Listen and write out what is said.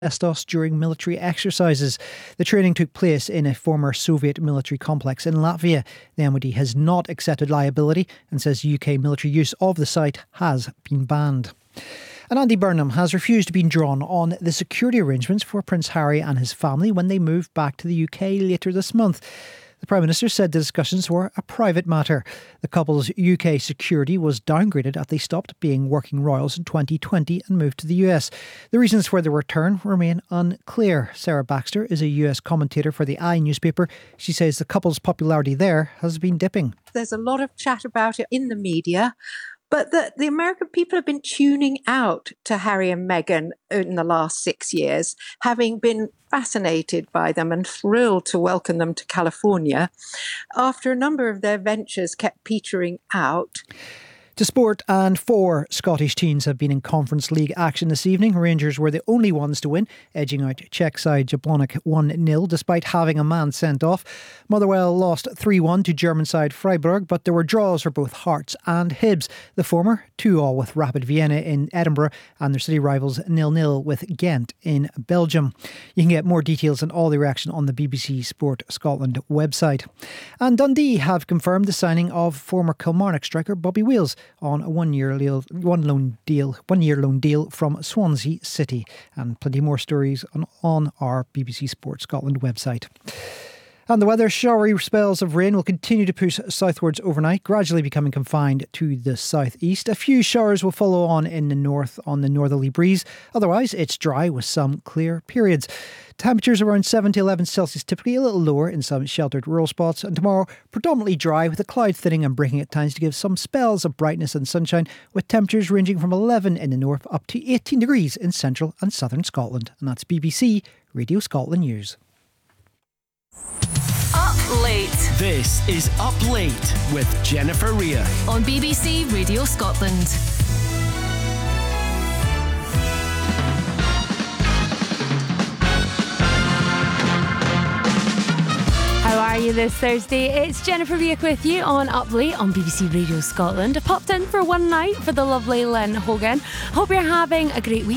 asbestos during military exercises. The training took place in a former Soviet military complex in Latvia. The MOD has not accepted liability and says UK military use of the site has been banned. And Andy Burnham has refused to be drawn on the security arrangements for Prince Harry and his family when they move back to the UK later this month. The Prime Minister said the discussions were a private matter. The couple's UK security was downgraded after they stopped being working royals in 2020 and moved to the US. The reasons for the return remain unclear. Sarah Baxter is a US commentator for the I newspaper. She says the couple's popularity there has been dipping. There's a lot of chat about it in the media, but the American people have been tuning out to Harry and Meghan in the last 6 years, having been fascinated by them and thrilled to welcome them to California after a number of their ventures kept petering out. To sport, and 4 Scottish teams have been in Conference League action this evening. Rangers were the only ones to win, edging out Czech side Jablonec 1-0 despite having a man sent off. Motherwell lost 3-1 to German side Freiburg, but there were draws for both Hearts and Hibs. The former 2-2 with Rapid Vienna in Edinburgh, and their city rivals 0-0 with Ghent in Belgium. You can get more details and all the reaction on the BBC Sport Scotland website. And Dundee have confirmed the signing of former Kilmarnock striker Bobby Wheels on a one-year loan deal from Swansea City. And plenty more stories on our BBC Sport Scotland website. And the weather, showery spells of rain will continue to push southwards overnight, gradually becoming confined to the southeast. A few showers will follow on in the north on the northerly breeze. Otherwise, it's dry with some clear periods. Temperatures around 7 to 11 Celsius, typically a little lower in some sheltered rural spots. And tomorrow, predominantly dry with the cloud thinning and breaking at times to give some spells of brightness and sunshine, with temperatures ranging from 11 in the north up to 18 degrees in central and southern Scotland. And that's BBC Radio Scotland News. Up Late. This is Up Late with Jennifer Rea On BBC Radio Scotland. How are you this Thursday? It's Jennifer Rea with you on Up Late on BBC Radio Scotland. I popped in for one night for the lovely Lynn Hogan. Hope you're having a great week.